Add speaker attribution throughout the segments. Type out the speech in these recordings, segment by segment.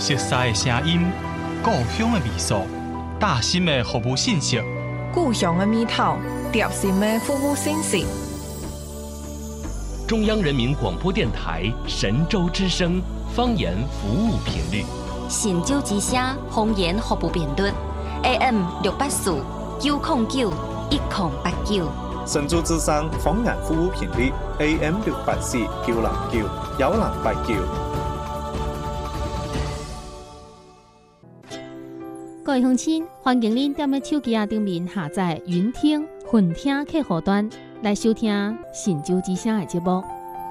Speaker 1: 熟悉的声音，故乡的味素，大心的服务信息，
Speaker 2: 故乡的味道，贴心的服务信息。
Speaker 3: 中央人民广播电台神州之声方言服务频率，
Speaker 4: 神州之声方言服务频率 AM 684 909 1089。
Speaker 5: 神州之声方言服务频率 AM 684 909 1089。
Speaker 6: 各位乡亲，欢迎您踮手机顶面下载云听、混听客户端来收听神州之声的节目。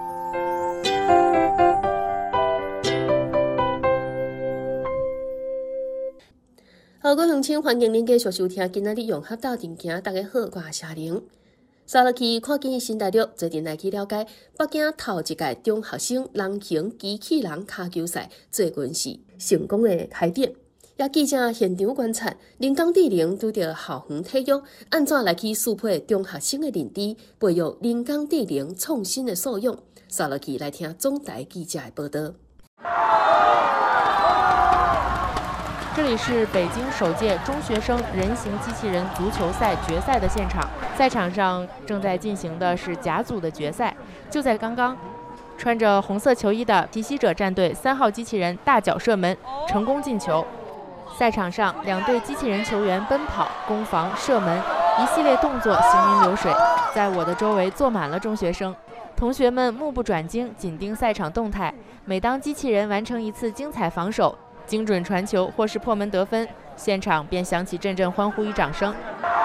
Speaker 7: 各位乡亲，欢迎您继续收听今仔日融合大电行。大家好，我是夏玲。沙落去看见新大陆，最近来去了解北京头一届中学生人形机器人骹球赛，最近是成功的开展。也记者现场观察，人工智能拄着校园体育，安怎来去适配中学生的认知，培育人工智能创新的素养。沙落去来听总台记者的报道。
Speaker 8: 这里是北京首届中学生人形机器人足球赛决赛的现场，赛场上正在进行的是甲组的决赛。就在刚刚，穿着红色球衣的提膝者战队3号机器人大脚射门，成功进球。赛场上，2队机器人球员奔跑、攻防、射门，一系列动作行云流水。在我的周围坐满了中学生，同学们目不转睛，紧盯赛场动态。每当机器人完成一次精彩防守、精准传球或是破门得分，现场便响起阵阵欢呼与掌声。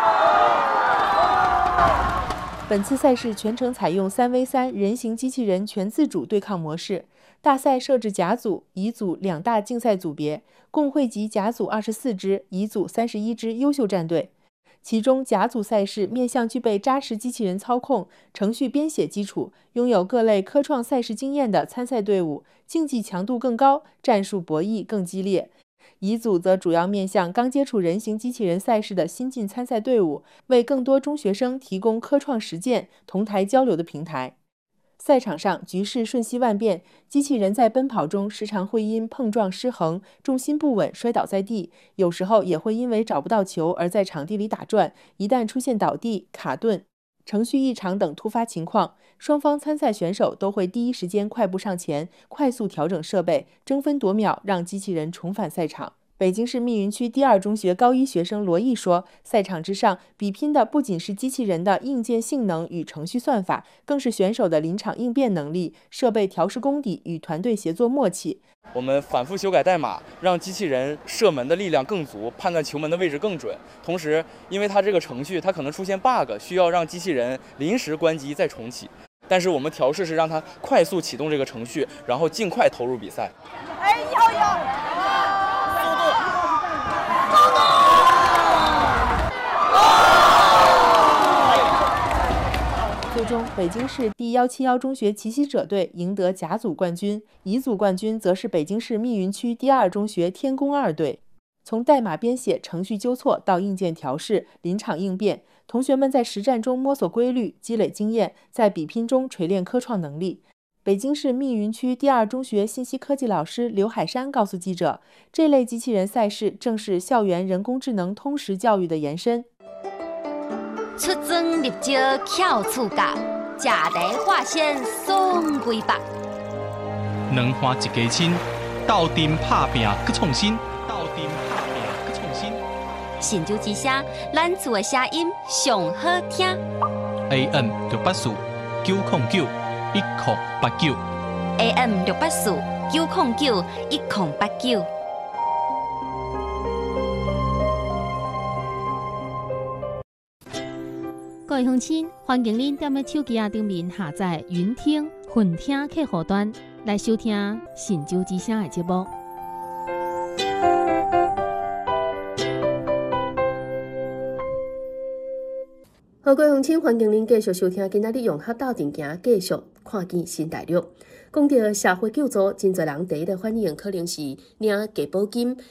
Speaker 8: 本次赛事全程采用3v3人形机器人全自主对抗模式，大赛设置甲组、乙组2大竞赛组别，共汇集甲组24支、乙组31支优秀战队。其中甲组赛事面向具备扎实机器人操控、程序编写基础、拥有各类科创赛事经验的参赛队伍，竞技强度更高，战术博弈更激烈。乙组则主要面向刚接触人形机器人赛事的新晋参赛队伍，为更多中学生提供科创实践、同台交流的平台。赛场上局势瞬息万变，机器人在奔跑中时常会因碰撞失衡、重心不稳摔倒在地，有时候也会因为找不到球而在场地里打转。一旦出现倒地、卡顿、程序异常等突发情况，双方参赛选手都会第一时间快步上前，快速调整设备，争分夺秒让机器人重返赛场。北京市密云区第2中学高一学生罗毅说，赛场之上比拼的不仅是机器人的硬件性能与程序算法，更是选手的临场应变能力、设备调试功底与团队协作默契。
Speaker 9: 我们反复修改代码，让机器人射门的力量更足，判断球门的位置更准。同时，因为它这个程序它可能出现 bug， 需要让机器人临时关机再重启。但是我们调试是让它快速启动这个程序，然后尽快投入比赛。
Speaker 10: 哎呦！
Speaker 8: 最终，北京市第171中学奇袭者队赢得甲组冠军，乙组冠军则是北京市密云区第2中学天工2队。从代码编写、程序纠错到硬件调试、临场应变，同学们在实战中摸索规律，积累经验，在比拼中锤炼科创能力。北京市密云区第2中学信息科技老师刘海山告诉记者，这类机器人赛事正是校园人工智能通识教育的延伸。
Speaker 4: 出征入招巧处教，食台化身双规白。
Speaker 1: 两花一家亲，斗阵拍拼搁创新，斗阵拍拼搁创新。
Speaker 4: 神州之声，咱厝的声音上好听。
Speaker 1: AM 684 909 1089。
Speaker 4: AM 684 909 1089。
Speaker 6: 各位乡亲，欢迎您踮手机顶面下载云听、混听客户端来收听神州之声的节目。
Speaker 7: 各位乡亲，欢迎您继续收听今仔日融合大电行，继续看见新大陆。讲到社会救助，真侪人第一个反应可能是领健保金，